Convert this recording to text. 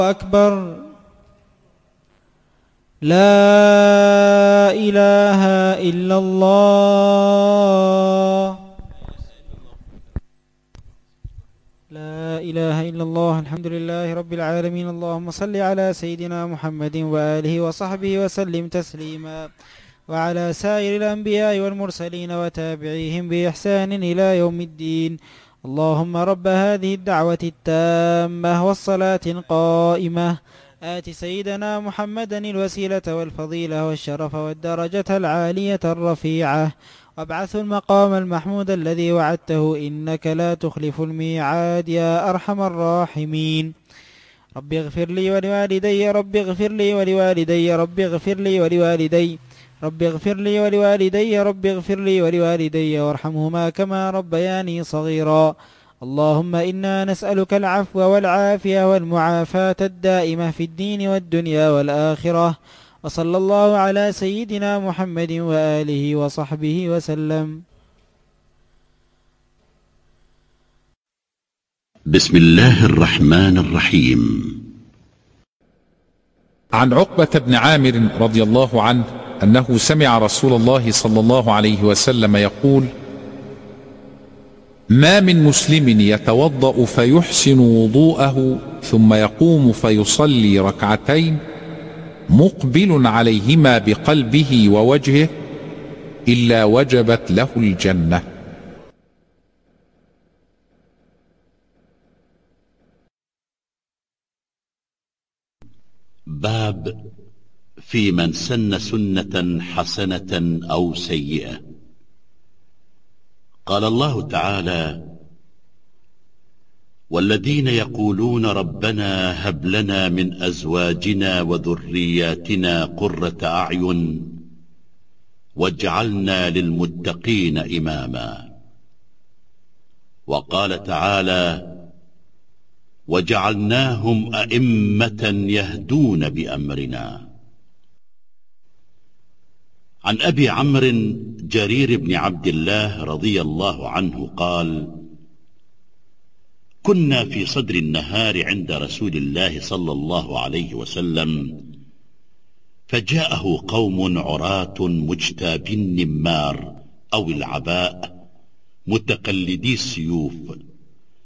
أكبر. لا إله إلا الله. لا إله إلا الله. الحمد لله رب العالمين. اللهم صل على سيدنا محمد وآله وصحبه وسلم تسليما، وعلى سائر الأنبياء والمرسلين وتابعيهم بإحسان إلى يوم الدين. اللهم رب هذه الدعوة التامة والصلاة القائمة آت سيدنا محمدا الوسيلة والفضيلة والشرف والدرجة العالية الرفيعة، وابعثه المقام المحمود الذي وعدته إنك لا تخلف الميعاد يا أرحم الراحمين. رب اغفر لي ولوالدي، رب اغفر لي ولوالدي، رب اغفر لي ولوالدي، رب اغفر لي ولوالدي، رب اغفر لي ولوالدي وارحمهما كما ربياني صغيرا. اللهم إنا نسألك العفو والعافية والمعافاة الدائمة في الدين والدنيا والآخرة. وصلى الله على سيدنا محمد وآله وصحبه وسلم. بسم الله الرحمن الرحيم. عن عقبة بن عامر رضي الله عنه أنه سمع رسول الله صلى الله عليه وسلم يقول: ما من مسلم يتوضأ فيحسن وضوءه ثم يقوم فيصلي ركعتين مقبل عليهما بقلبه ووجهه إلا وجبت له الجنة. باب في من سن سنة حسنة أو سيئة. قال الله تعالى: والذين يقولون ربنا هب لنا من أزواجنا وذرياتنا قرة أعين واجعلنا للمتقين إماما. وقال تعالى: وجعلناهم أئمة يهدون بأمرنا. عن أبي عمرو جرير بن عبد الله رضي الله عنه قال: كنا في صدر النهار عند رسول الله صلى الله عليه وسلم، فجاءه قوم عراة مجتابي النمار أو العباء متقلدي السيوف،